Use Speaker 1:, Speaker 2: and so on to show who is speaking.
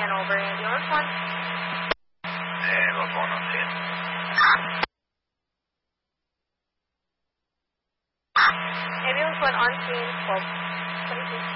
Speaker 1: over. Ambulance 1.
Speaker 2: Ambulance 1 on scene.
Speaker 1: Ambulance 1 on scene, 12.